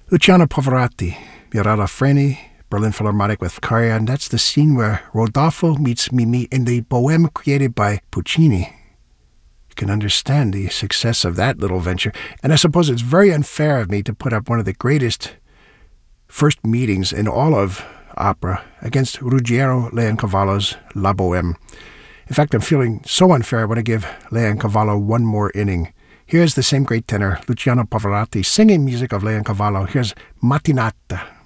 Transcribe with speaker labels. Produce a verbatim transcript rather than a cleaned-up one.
Speaker 1: Luciano Pavarotti, Mirella Freni, Berlin Philharmonic with Caria, and that's the scene where Rodolfo meets Mimi in the Bohème created by Puccini. You can understand the success of that little venture, and I suppose it's very unfair of me to put up one of the greatest first meetings in all of opera against Ruggiero Leoncavallo's La Bohème. In fact, I'm feeling so unfair I want to give Leoncavallo one more inning. Here's the same great tenor, Luciano Pavarotti, singing music of Leoncavallo. Here's Mattinata.